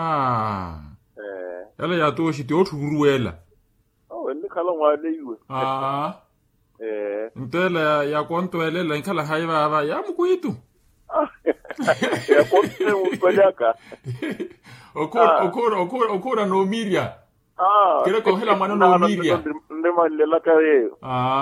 Yala ya to shi to thuruela. Ni khala ngwale iwe. Ntela ya kontoelela nkhala haiba ba ya mkuitu. Ya kontoe upeleka. Okora no miria. Kile ko hela mwana no miria. Ndema lela kae.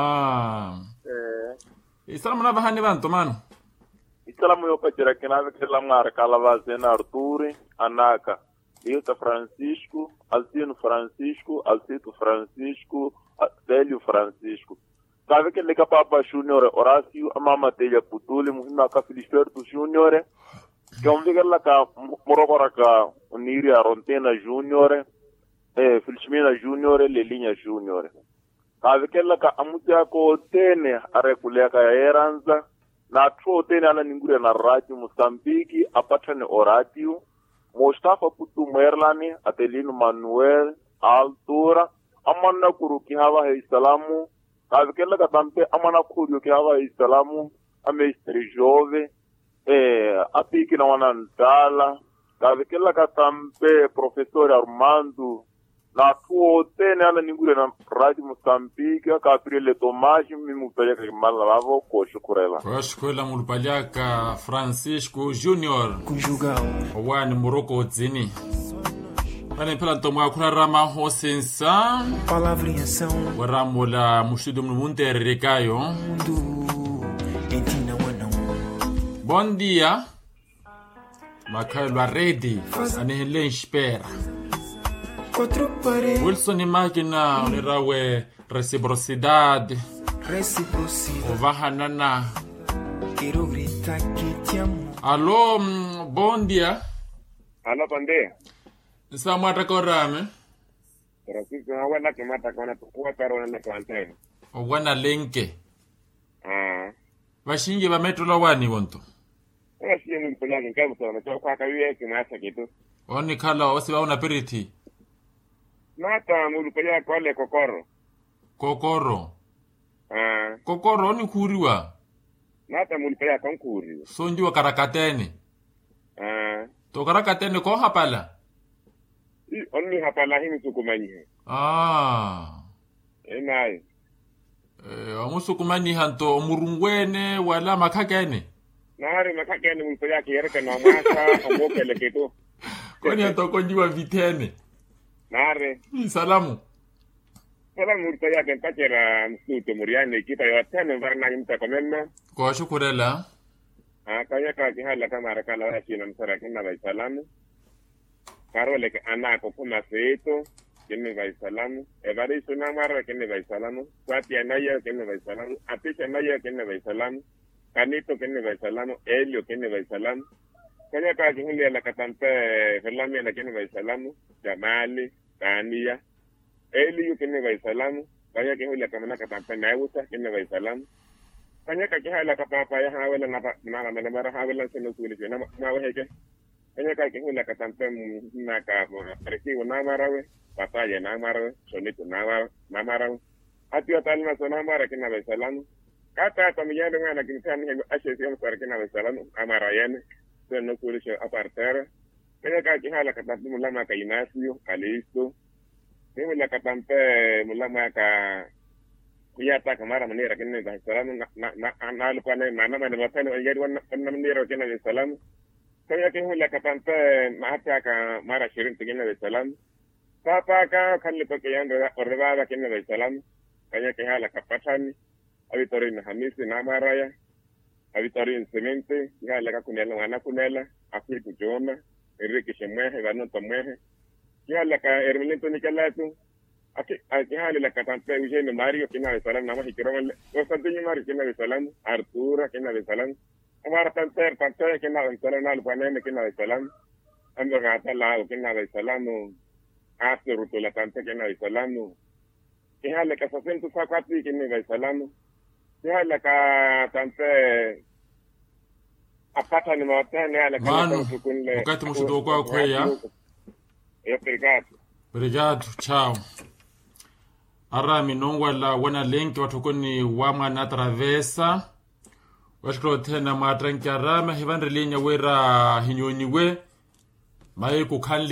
Isalamu na bahani bantu mano. Isalamu yo pachira kinawe kila mara kala vazena Arturi anaka. Ilta Francisco, Alcino Francisco, Alcito Francisco, Célio Francisco. Sabe que ele é Papa Júnior Horácio, a mama telha Putuli, muhima ka Filiberto Júnior, que é um vigela ka morogora ka Uniria Rontena Júnior, Feliciana Júnior, Lelinha Júnior. Sabe que ele ka amutia ko tene arekulea ka Eranza, na tro tene ana ningure na Radio Moçambique, apatane Horácio. Mustafa Putu Merlani, Atelino Manuel, Altura, Amana Kuru Kihava Salamu, Kavikela Katampe, Amana Kuru Kihava Salamu, Amestri Jove, Apiki na Wanantala, Kavikela Katampe, Professor Armando, na tuo tene ana ningure na Radio Moçambique, Caprile Tomás, Mimupeleka Kimalavo, Koshukurela. Koshukurela Mulupalhaka, Francisco Júnior. Conjugal. Wani Morocco Zini. Pane pela tomar kuna rama hosensa. Palavra em ação. Waramula Mushidu Munterrekayo. Bom dia. Makailo Aredi. Anehele espera. Wilson imagina unirawe reciprocidade. Ovahanana. Quero gritar que te amo. Alô, bom dia. Alô, bom dia. Samata korame. Francisco, wana kimata kona tukua karo na kwantene. Wana lenke. Vashingi va metula wani wonto. Wasi ni mpula nkabu sana kwa kawiye kimasa kitu. Oni kala osi wa una periti. Nata mulupeleka kwale kokoro. Kokoro. Kokoro ni kuriwa. Nata mulupeleka konkuri. Sonji wa karakatene. To karakatene ko hapala. Oni hapala hini sukumanyi. Enai. Amusukumanyi hanto omurungwene wala makakene. Nari makakene mulupeleka kiyereka na mwasa omokele kitu. Koni hanto konjiwa vitene. Nare. Salamu. Salamu murtaya kentachera msuto muriane kita yatane varna imta komena. Kwa shukurela. Kaya ka kihala kama rakala wa china msara kina bai salamu. Karole ke anako kuma seito kene bai salamu. Evari suna mara kene bai salamu. Kwati anaya kene bai salamu. Apisha anaya kene bai salamu. Kanito kene bai salamu. Elio kene bai salamu. Kaya ka kihulia la katampe Ferlami la kene bai salamu. Jamali, Tania, Eli kene bai salamu, kaya kihulia kamana katampe Nausa kene bai salamu. Kaya kihala kapapa ya hawela na mara hawela sino sulisho na mawaheke. Kaya kihulia katampe na ka pariki na marawe, papaya na marawe, sonito na marawe. Ati atalma sona mara kene bai salamu. Kata tamiyana ngana kinsani ashe sio msara kene bai salamu amara yene. Sino sulisho apartera. Kaya kihala katampe mulama ka Ignacio, Calisto. Kaya la katampe mulama ka kuyata kamara manera kene bai salamu na alukwane mana mapene yeri wana manera kene bai salamu. Kaya la katampe mahata ka mara shirin kene bai salamu. Papa ka kanle ko yanda oreba kene bai salamu. Kaya la kapatani Avitorin Hamisi na maraya. Avitorin Semente, kaya la kunela wana kunela, Afriku Jona. Enrique Shemeje, Vanuto Meje, Kiala Hermelito Nicolatu, Akihali la Catampe, Eugene Mario, Kina de Salam, Nama Hikiroman, Constantino Mario, Kina de Salam, Artura, Kina de Salam, Amara Tanter, Kina de Salam, Alpaneme, Kina de Salam, Ando Gatala, Kina de Salam, Aste Rutula Tante, Kina de Salam, Kihali Casacentu Facati, Kina de Salam, Kihali Catante. Apata ni mawatane ala Mano, wakati mushudo kwa kweya. Obrigado, ciao. Arami nongwa la wana lenki watukoni wama na travesa. Washkro tena matranki arama hivandre linya wera hinyoni we. Mae kukanli